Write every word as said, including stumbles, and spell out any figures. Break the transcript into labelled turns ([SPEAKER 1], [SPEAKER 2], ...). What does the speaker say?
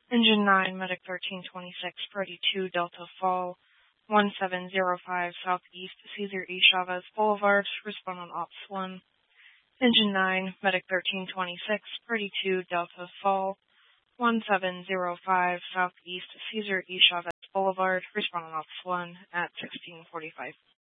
[SPEAKER 1] Engine nine, Medic thirteen twenty-six, Freddy two, Delta Fall, one seven zero five Southeast, Cesar E. Chavez Boulevard, respond on Ops one. Engine nine, Medic thirteen twenty-six, Freddy two, Delta Fall, one seven zero five Southeast, Cesar E. Chavez Boulevard, respond on Ops one at sixteen forty-five.